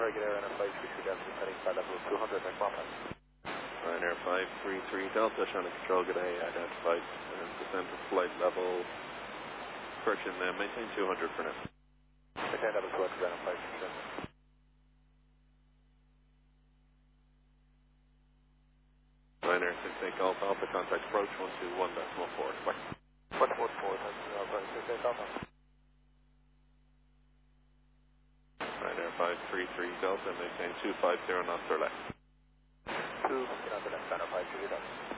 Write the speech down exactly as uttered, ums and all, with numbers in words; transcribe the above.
Ryanair N R five three three Delta, heading flight level two hundred, make one pass. Ryanair five three three Delta, Shannon Control, good day, identified and descent to flight level, correction, uh, maintain two hundred for now. Maintain level two hundred, Ryanair five three three Delta. Ryanair six eight Golf Alpha, contact approach one two one point one four, bye. one one four, that's Alpha, six eight Alpha. Ryanair five three three Delta, maintain two five zero knots or less. two, you know, the left, Ryanair five three three Delta.